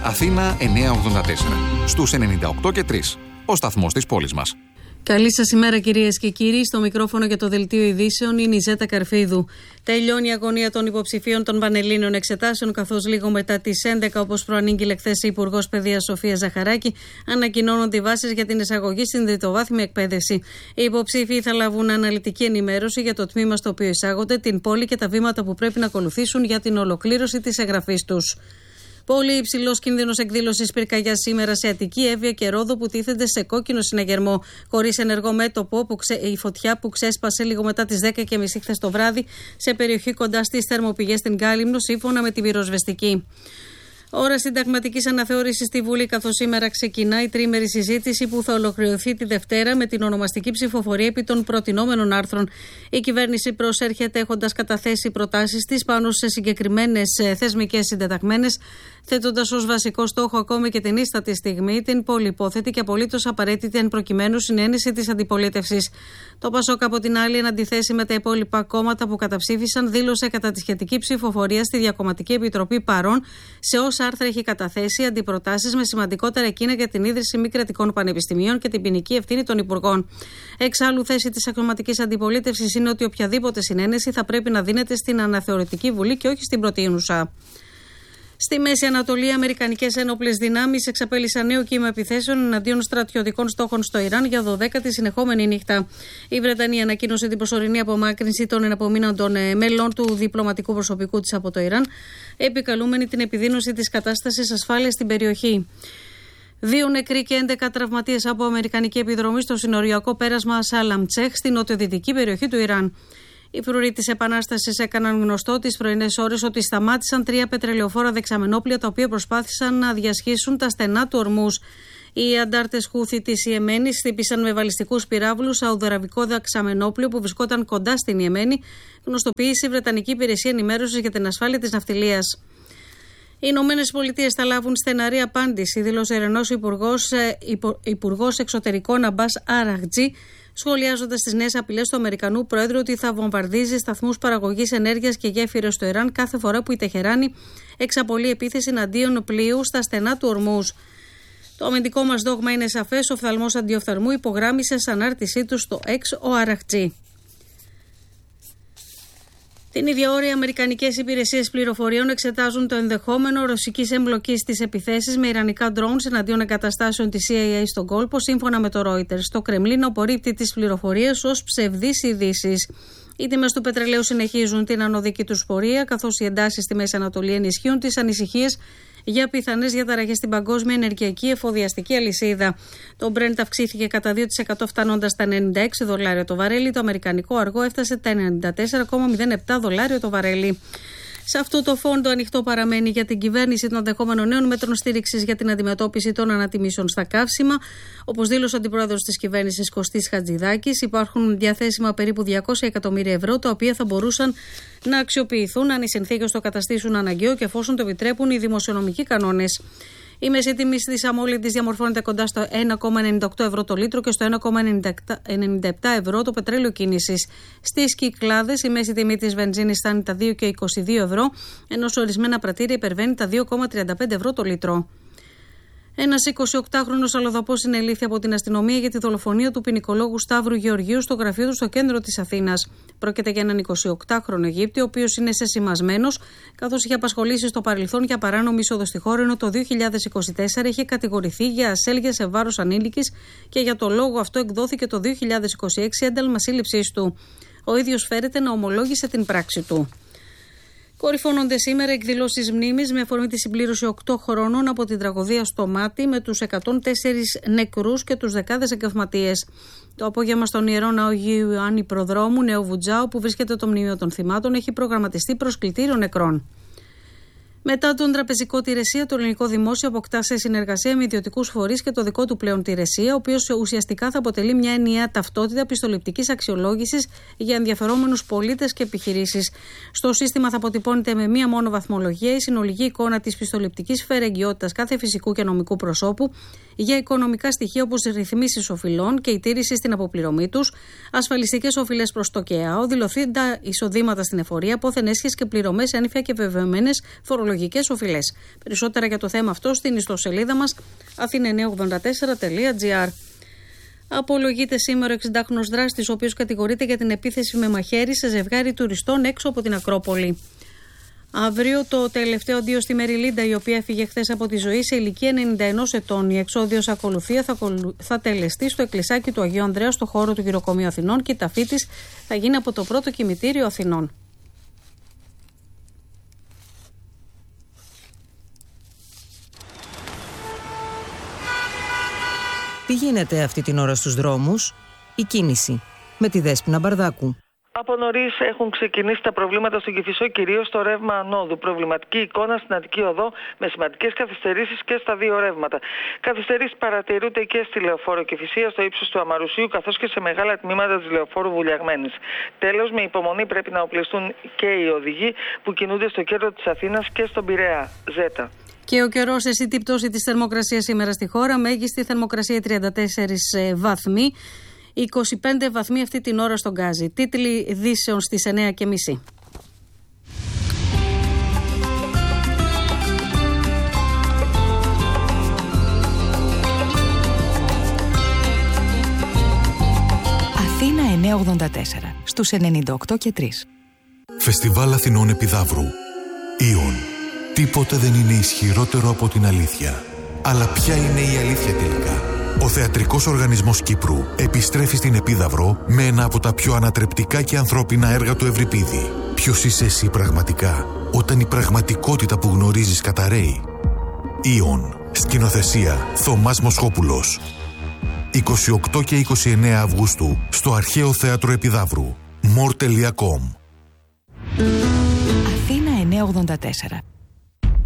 Αθήνα 984. Στους 98 και 3. Ο σταθμός της πόλης μας. Καλή σας ημέρα, κυρίες και κύριοι. Στο μικρόφωνο για το Δελτίο Ειδήσεων είναι η Ζέτα Καρφίδου. Τελειώνει η αγωνία των υποψηφίων των Πανελλήνιων Εξετάσεων, καθώς λίγο μετά τις 11, όπως προανήγγειλε χθες η Υπουργός Παιδείας Σοφία Ζαχαράκη, ανακοινώνονται οι βάσεις για την εισαγωγή στην τριτοβάθμια εκπαίδευση. Οι υποψήφοι θα λάβουν αναλυτική ενημέρωση για το τμήμα στο οποίο εισάγονται, την πόλη και τα βήματα που πρέπει να ακολουθήσουν για την ολοκλήρωση της εγγραφής τους. Πολύ υψηλός κίνδυνος εκδήλωσης πυρκαγιάς σήμερα σε Αττική, Εύβοια και Ρόδο που τίθενται σε κόκκινο συναγερμό. Χωρίς ενεργό μέτωπο, η φωτιά που ξέσπασε λίγο μετά τις 10:30 χθες το βράδυ σε περιοχή κοντά στις θερμοπηγές στην Κάλυμνο, σύμφωνα με την πυροσβεστική. Ώρα συνταγματικής αναθεώρησης στη Βουλή, καθώς σήμερα ξεκινά η τρίμερη συζήτηση που θα ολοκληρωθεί τη Δευτέρα με την ονομαστική ψηφοφορία επί των προτινόμενων άρθρων. Η κυβέρνηση προσέρχεται έχοντας καταθέσει προτάσεις της πάνω σε συγκεκριμένες θεσμικές συντεταγμένες, θέτοντας ως βασικό στόχο ακόμη και την ίστατη στιγμή την πολυπόθετη και απολύτως απαραίτητη εν προκειμένου συνένεση της αντιπολίτευσης. Το ΠΑΣΟΚ, από την άλλη, εν αντιθέσει με τα υπόλοιπα κόμματα που καταψήφισαν, δήλωσε κατά τη σχετική ψηφοφορία στη Διακομματική Επιτροπή παρόν σε όσα άρθρα έχει καταθέσει αντιπροτάσεις, με σημαντικότερα εκείνα για την ίδρυση μη κρατικών πανεπιστημίων και την ποινική ευθύνη των υπουργών. Εξάλλου, θέση της αξιωματικής αντιπολίτευσης είναι ότι οποιαδήποτε συνένεση θα πρέπει να δίνεται στην αναθεωρητική Βουλή και όχι στην πρωτεΐνουσα. Στη Μέση Ανατολή, οι αμερικανικές ένοπλες δυνάμεις εξαπέλυσαν νέο κύμα επιθέσεων εναντίον στρατιωτικών στόχων στο Ιράν για 12η συνεχόμενη νύχτα. Η Βρετανία ανακοίνωσε την προσωρινή απομάκρυνση των εναπομείναντων μέλων του διπλωματικού προσωπικού της από το Ιράν, επικαλούμενη την επιδείνωση της κατάστασης ασφάλειας στην περιοχή. 2 νεκροί και 11 τραυματίες από αμερικανική επιδρομή στο συνοριακό πέρασμα Σαλαμτσέχ στην νοτιοδυτική περιοχή του Ιράν. Οι φρουροί της Επανάστασης έκαναν γνωστό τις πρωινές ώρες ότι σταμάτησαν 3 πετρελαιοφόρα δεξαμενόπλια τα οποία προσπάθησαν να διασχίσουν τα στενά του Ορμούς. Οι αντάρτες Χούθη της Ιεμένης χτύπησαν με βαλιστικούς πυράβλους σαουδαραβικό δεξαμενόπλιο που βρισκόταν κοντά στην Ιεμένη, γνωστοποίησε η Βρετανική Υπηρεσία Ενημέρωσης για την Ασφάλεια της Ναυτιλίας. Οι Ηνωμένες Πολιτείες θα λάβουν στεναρή απάντηση, δήλωσε Ιρανός Υπουργός Εξωτερικών Αμπάς Αραχτζή, σχολιάζοντας τις νέες απειλές του Αμερικανού Προέδρου ότι θα βομβαρδίζει σταθμούς παραγωγής ενέργειας και γέφυρες στο Ιράν κάθε φορά που η Τεχεράνη εξαπολύει επίθεση εναντίον πλοίου στα στενά του Ορμούς. Το αμυντικό μας δόγμα είναι σαφές, ο οφθαλμός αντιοφθαλμού, υπογράμμισε σαν ανάρτησή του στο X ο Αραχτζή. Την ίδια ώρα, οι αμερικανικές υπηρεσίες πληροφοριών εξετάζουν το ενδεχόμενο ρωσικής εμπλοκής στις επιθέσεις με ιρανικά drones εναντίον εγκαταστάσεων της CIA στον κόλπο, σύμφωνα με το Reuters. Το Κρεμλίνο απορρίπτει τις πληροφορίες ως ψευδείς ειδήσεις. Οι τιμές του πετρελαίου συνεχίζουν την ανωδική τους πορεία, καθώς οι εντάσεις στη Μέση Ανατολή ενισχύουν τις ανησυχίες για πιθανές διαταραχές στην παγκόσμια ενεργειακή εφοδιαστική αλυσίδα. Το Brent αυξήθηκε κατά 2%, φτάνοντας στα $96 το βαρέλι. Το αμερικανικό αργό έφτασε τα $94,07 το βαρέλι. Σε αυτό το φόντο ανοιχτό παραμένει για την κυβέρνηση των ενδεχόμενων νέων μέτρων στήριξης για την αντιμετώπιση των ανατιμήσεων στα καύσιμα. Όπως δήλωσε ο αντιπρόεδρος της κυβέρνησης Κωστής Χατζηδάκης, υπάρχουν διαθέσιμα περίπου 200 εκατομμύρια ευρώ, τα οποία θα μπορούσαν να αξιοποιηθούν αν οι συνθήκες το καταστήσουν αναγκαίο και εφόσον το επιτρέπουν οι δημοσιονομικοί κανόνες. Η μέση τιμή της αμόλυντης διαμορφώνεται κοντά στο 1,98 ευρώ το λίτρο και στο 1,97 ευρώ το πετρέλαιο κίνησης. Στις Κυκλάδες η μέση τιμή της βενζίνης φτάνει τα 2,22 ευρώ, ενώ σε ορισμένα πρατήρια υπερβαίνει τα 2,35 ευρώ το λίτρο. Ένας 28χρονος αλλοδαπός συνελήφθη από την αστυνομία για τη δολοφονία του ποινικολόγου Σταύρου Γεωργίου στο γραφείο του στο κέντρο της Αθήνας. Πρόκειται για έναν 28χρονο Αιγύπτιο, ο οποίος είναι σεσημασμένος, καθώς είχε απασχολήσει στο παρελθόν για παράνομη είσοδο στη χώρα, ενώ το 2024 είχε κατηγορηθεί για ασέλγεια σε βάρος ανήλικης και για το λόγο αυτό εκδόθηκε το 2026 ένταλμα σύλληψής του. Ο ίδιος φέρεται να ομολόγησε την πράξη του. Κορυφώνονται σήμερα εκδηλώσεις μνήμης με αφορμή τη συμπλήρωση 8 χρόνων από την τραγωδία στο Μάτι, με τους 104 νεκρούς και τους δεκάδες εγκαυματίες. Το απόγευμα στον Ιερό Ναό Αγίου Ιωάννη Προδρόμου, Νέο Βουτζάου, που βρίσκεται το μνημείο των θυμάτων, έχει προγραμματιστεί προσκλητήριο νεκρών. Μετά τον τραπεζικό Τηρεσία, το ελληνικό δημόσιο αποκτά σε συνεργασία με ιδιωτικούς φορείς και το δικό του πλέον Τηρεσία, ο οποίος ουσιαστικά θα αποτελεί μια ενιαία ταυτότητα πιστοληπτικής αξιολόγησης για ενδιαφερόμενους πολίτες και επιχειρήσεις. Στο σύστημα θα αποτυπώνεται με μία μόνο βαθμολογία η συνολική εικόνα της πιστοληπτικής φερεγγιότητας κάθε φυσικού και νομικού προσώπου για οικονομικά στοιχεία όπως ρυθμίσεις οφειλών και η τήρηση στην αποπληρωμή τους, ασφαλιστικές οφειλές προς το ΚΕΑΟ, δηλωθήντα εισοδήματα στην εφορία, πόθεν έσχες και πληρωμές ένφια και βεβαιωμένες φορολογικές φορολογικές οφειλές. Περισσότερα για το θέμα αυτό στην ιστοσελίδα μας athena984.gr. Απολογείται σήμερα ο 60χρονος δράστης, ο οποίος κατηγορείται για την επίθεση με μαχαίρι σε ζευγάρι τουριστών έξω από την Ακρόπολη. Αύριο το τελευταίο αντίο στη Μεριλίντα, η οποία έφυγε χθες από τη ζωή σε ηλικία 91 ετών. Η εξόδιος ακολουθία θα τελεστεί στο εκκλησάκι του Αγίου Ανδρέα στο χώρο του Γυροκομείου Αθηνών και η ταφή της θα γίνει από το πρώτο κημητήριο Αθηνών. Τι γίνεται αυτή την ώρα στους δρόμους? Η κίνηση με τη Δέσποινα Μπαρδάκου. Από νωρίς έχουν ξεκινήσει τα προβλήματα στον Κηφισό, κυρίως στο ρεύμα ανόδου. Προβληματική εικόνα στην Αττική Οδό με σημαντικές καθυστερήσεις και στα δύο ρεύματα. Καθυστερήσεις παρατηρούνται και στη Λεωφόρο Κηφισία στο ύψος του Αμαρουσίου, καθώς και σε μεγάλα τμήματα της Λεωφόρου Βουλιαγμένης. Τέλος, με υπομονή πρέπει να οπλιστούν και οι οδηγοί που κινούνται στο κέντρο της Αθήνας και στον Πειραιά. Ζέτα. Και ο καιρός, εσύ τι πτώση της θερμοκρασίας σήμερα στη χώρα, μέγιστη θερμοκρασία 34 βαθμοί. 25 βαθμοί αυτή την ώρα στον Γκάζι. Τίτλοι ειδήσεων στις 9:30. Αθήνα 984 στους 98,3. Φεστιβάλ Αθηνών Επιδαύρου. Ιον. Τίποτε δεν είναι ισχυρότερο από την αλήθεια. Αλλά ποια είναι η αλήθεια τελικά? Ο Θεατρικός Οργανισμός Κύπρου επιστρέφει στην Επίδαυρο με ένα από τα πιο ανατρεπτικά και ανθρώπινα έργα του Ευρυπίδη. Ποιος είσαι εσύ πραγματικά, όταν η πραγματικότητα που γνωρίζεις καταρρέει? Ιον. Σκηνοθεσία Θωμάς Μοσχόπουλος. 28 και 29 Αυγούστου στο Αρχαίο Θέατρο Επιδαύρου. more.com. Αθήνα 984.